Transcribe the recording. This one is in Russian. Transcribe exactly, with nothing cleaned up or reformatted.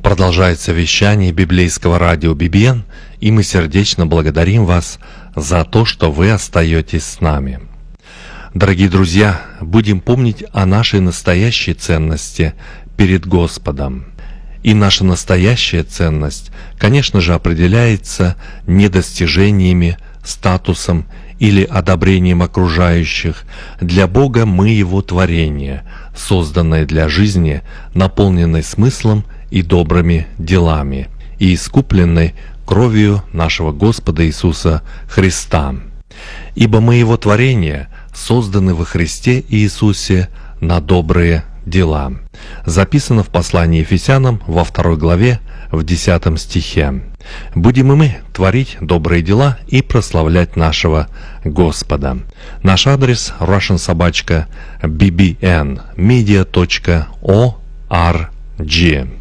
Продолжается вещание библейского радио би би эн, и мы сердечно благодарим вас за то, что вы остаетесь с нами. Дорогие друзья, будем помнить о нашей настоящей ценности перед Господом. И наша настоящая ценность, конечно же, определяется не достижениями, статусом или одобрением окружающих. Для Бога мы Его творение, созданное для жизни, наполненной смыслом и добрыми делами, и искупленной кровью нашего Господа Иисуса Христа. Ибо мы Его творение, созданы во Христе Иисусе на добрые дела. Записано в послании Ефесянам во второй главе в десятом стихе. Будем и мы творить добрые дела и прославлять нашего Господа. Наш адрес russian собака би би эн медиа точка орг.